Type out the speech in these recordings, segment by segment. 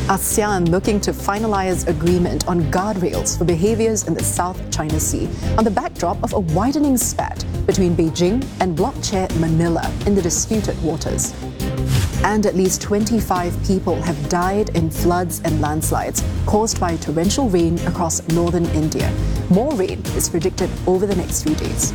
ASEAN looking to finalize agreement on guardrails for behaviors in the South China Sea on the backdrop of a widening spat between Beijing and bloc chair Manila in the disputed waters. And at least 25 people have died in floods and landslides caused by torrential rain across northern India. More rain is predicted over the next few days.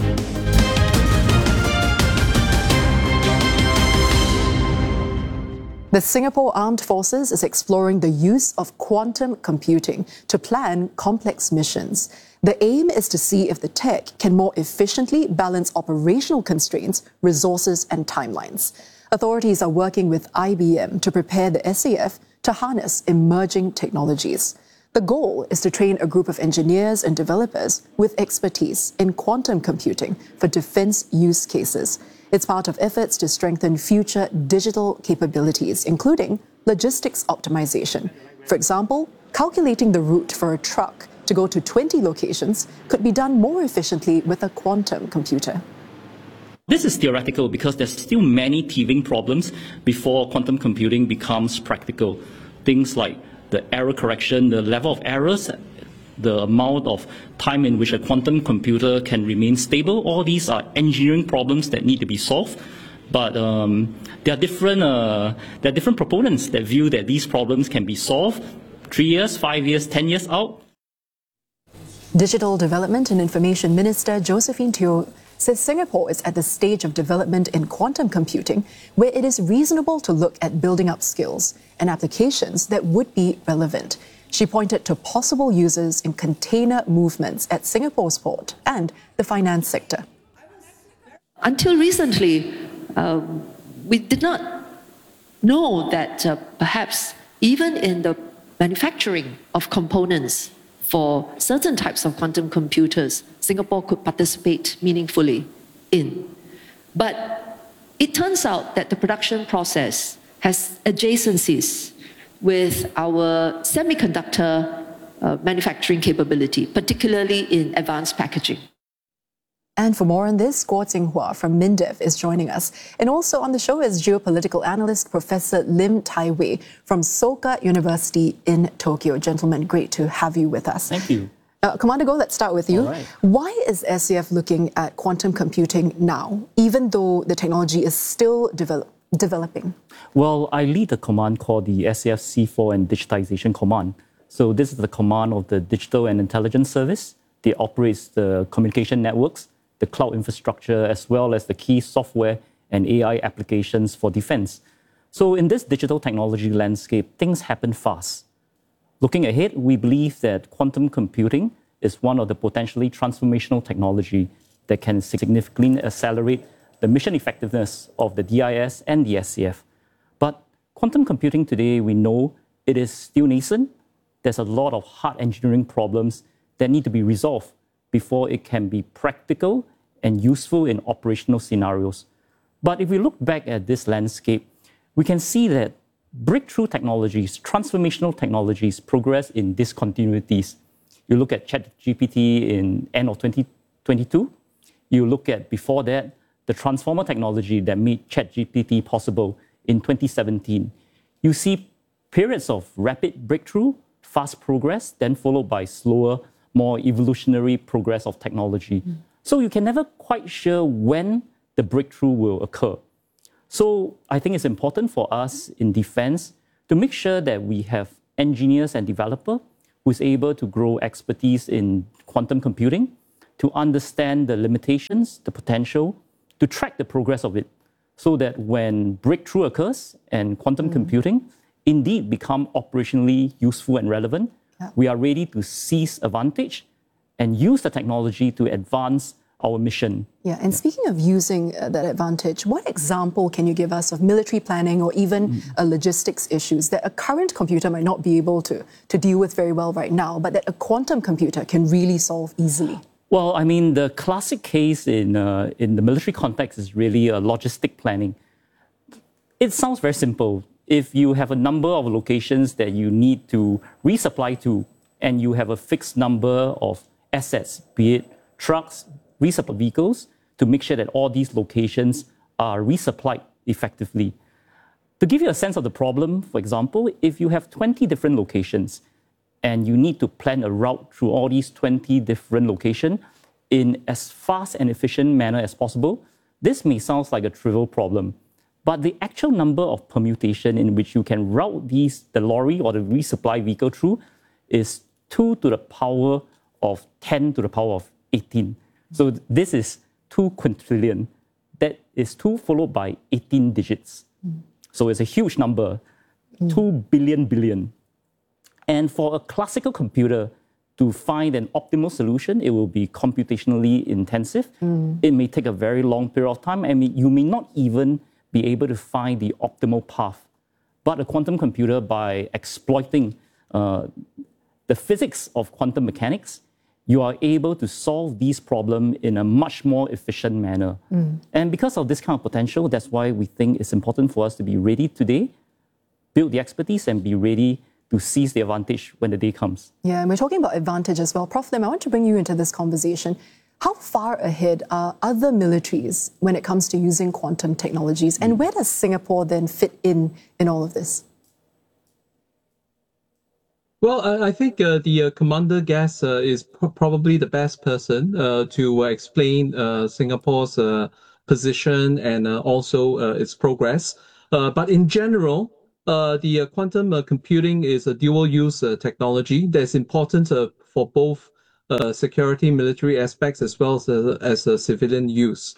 The Singapore Armed Forces is exploring the use of quantum computing to plan complex missions. The aim is to see if the tech can more efficiently balance operational constraints, resources, and timelines. Authorities are working with IBM to prepare the SAF to harness emerging technologies. The goal is to train a group of engineers and developers with expertise in quantum computing for defense use cases. It's part of efforts to strengthen future digital capabilities, including logistics optimization. For example, calculating the route for a truck to go to 20 locations could be done more efficiently with a quantum computer. This is theoretical because there's still many teething problems before quantum computing becomes practical. Things like the error correction, the level of errors, the amount of time in which a quantum computer can remain stable. All these are engineering problems that need to be solved. But there are different proponents that view that these problems can be solved 3 years, 5 years, 10 years out. Digital Development and Information Minister Josephine Teo says Singapore is at the stage of development in quantum computing where it is reasonable to look at building up skills and applications that would be relevant. She pointed to possible uses in container movements at Singapore's port and the finance sector. Until recently, we did not know that perhaps even in the manufacturing of components for certain types of quantum computers, Singapore could participate meaningfully in. But it turns out that the production process has adjacencies with our semiconductor manufacturing capability, particularly in advanced packaging. And for more on this, Guo Jinghua from MINDEF is joining us. And also on the show is geopolitical analyst Professor Lim Tai Wei from Soka University in Tokyo. Gentlemen, great to have you with us. Thank you. Commander Goh, let's start with you. Right. Why is SAF looking at quantum computing now, even though the technology is still developing? Well, I lead a command called the SAF C4 and Digitization Command. So this is the command of the Digital and Intelligence Service. They operates the communication networks, the cloud infrastructure, as well as the key software and AI applications for defense. So in this digital technology landscape, things happen fast. Looking ahead, we believe that quantum computing is one of the potentially transformational technology that can significantly accelerate the mission effectiveness of the DIS and the SAF. But quantum computing today, we know it is still nascent. There's a lot of hard engineering problems that need to be resolved before it can be practical and useful in operational scenarios. But if we look back at this landscape, we can see that breakthrough technologies, transformational technologies progress in discontinuities. You look at ChatGPT in end of 2022. You look at before that, the transformer technology that made ChatGPT possible in 2017. You see periods of rapid breakthrough, fast progress, then followed by slower, more evolutionary progress of technology. So you can never quite sure when the breakthrough will occur. So I think it's important for us in defense to make sure that we have engineers and developers who is able to grow expertise in quantum computing, to understand the limitations, the potential, to track the progress of it, so that when breakthrough occurs and quantum computing indeed become operationally useful and relevant, we are ready to seize advantage and use the technology to advance our mission. Yeah, and speaking of using that advantage, what example can you give us of military planning or even logistics issues that a current computer might not be able to deal with very well right now, but that a quantum computer can really solve easily? Well, I mean, the classic case in the military context is really logistic planning. It sounds very simple. If you have a number of locations that you need to resupply to, and you have a fixed number of assets, be it trucks, resupply vehicles, to make sure that all these locations are resupplied effectively. To give you a sense of the problem, for example, if you have 20 different locations and you need to plan a route through all these 20 different locations in as fast and efficient manner as possible, this may sound like a trivial problem. But the actual number of permutation in which you can route the lorry or the resupply vehicle through is 2 to the power of 10 to the power of 18. So this is 2 quintillion. That is 2 followed by 18 digits. So it's a huge number, 2 billion. And for a classical computer to find an optimal solution, it will be computationally intensive. It may take a very long period of time, and you may not even be able to find the optimal path. But a quantum computer, by exploiting the physics of quantum mechanics, you are able to solve these problems in a much more efficient manner. And because of this kind of potential, that's why we think it's important for us to be ready today, build the expertise, and be ready to seize the advantage when the day comes. Yeah, and we're talking about advantage as well. Prof. Lim, I want to bring you into this conversation. How far ahead are other militaries when it comes to using quantum technologies? And where does Singapore then fit in all of this? Well, I think the Commander Gas is probably the best person to explain Singapore's position and also its progress. But in general, the quantum computing is a dual-use technology that's important for both security, military aspects as well as civilian use.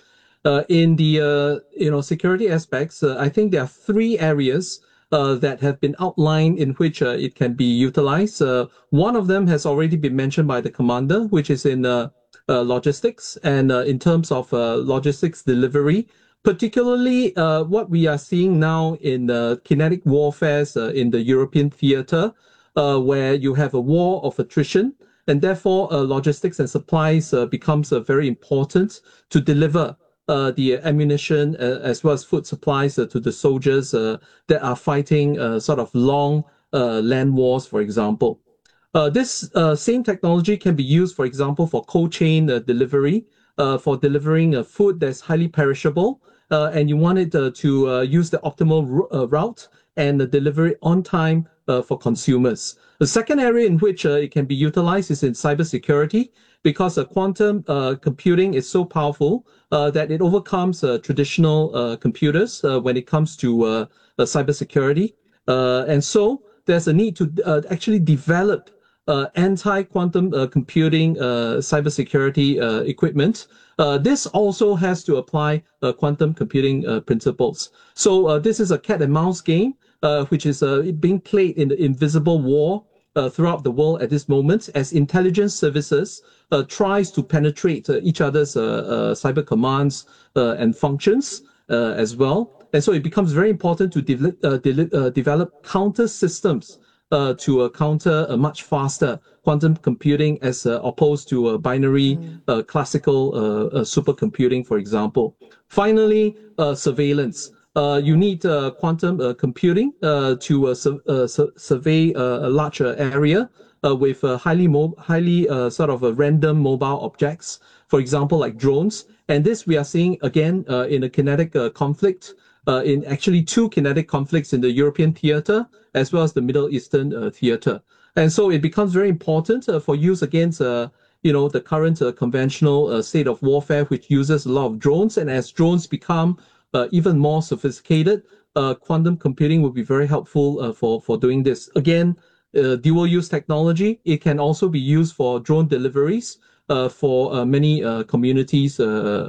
In the security aspects, I think there are 3 areas that have been outlined in which it can be utilized. One of them has already been mentioned by the commander, which is in logistics and in terms of logistics delivery, particularly what we are seeing now in kinetic warfare in the European theater, where you have a war of attrition, and therefore logistics and supplies becomes very important to deliver the ammunition as well as food supplies to the soldiers that are fighting sort of long land wars, for example. This same technology can be used, for example, for cold chain delivery, for delivering food that's highly perishable, and you want it to use the optimal route and deliver it on time for consumers. The second area in which it can be utilized is in cybersecurity, because quantum computing is so powerful that it overcomes traditional computers when it comes to cybersecurity. And so there's a need to actually develop anti-quantum computing cybersecurity equipment. This also has to apply quantum computing principles. So this is a cat and mouse game, which is being played in the invisible war throughout the world at this moment, as intelligence services tries to penetrate each other's cyber commands and functions as well. And so it becomes very important to develop counter systems to counter a much faster quantum computing as opposed to binary classical supercomputing, for example. Finally, surveillance. You need quantum computing to survey a larger area with highly sort of random mobile objects, for example, like drones. And this we are seeing again in a kinetic conflict, in actually 2 kinetic conflicts in the European theater as well as the Middle Eastern theater. And so it becomes very important for use against the current conventional state of warfare, which uses a lot of drones. And as drones become even more sophisticated, quantum computing will be very helpful for doing this. Again, dual-use technology. It can also be used for drone deliveries for many communities